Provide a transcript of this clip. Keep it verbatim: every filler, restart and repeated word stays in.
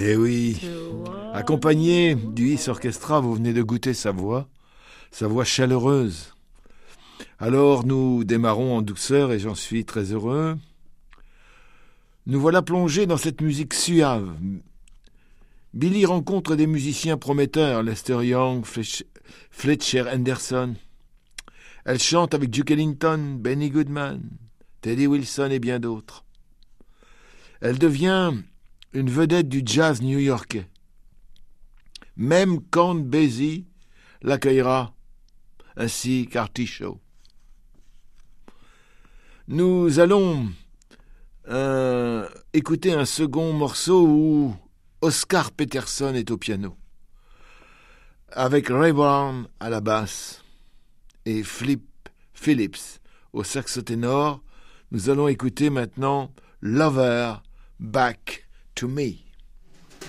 Eh oui, accompagné du Is Orchestra, vous venez de goûter sa voix, sa voix chaleureuse. Alors nous démarrons en douceur et j'en suis très heureux. Nous voilà plongés dans cette musique suave. Billy rencontre des musiciens prometteurs, Lester Young, Fletcher Henderson. Elle chante avec Duke Ellington, Benny Goodman, Teddy Wilson et bien d'autres. Elle devient une vedette du jazz new-yorkais. Même Count Basie l'accueillera, ainsi qu'Artie Shaw. Nous allons euh, écouter un second morceau où Oscar Peterson est au piano, avec Ray Brown à la basse et Flip Phillips au saxo ténor. Nous allons écouter maintenant Lover Back to Me.